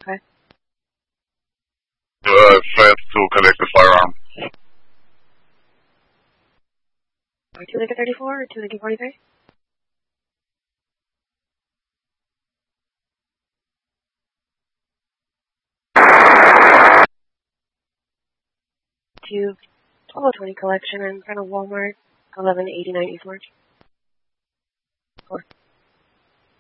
Okay. Failed to collect the firearm. Are 2 Lincoln 34 or 2 Lincoln 43? To 1220 collection in front of Walmart, 1189 East March. 4.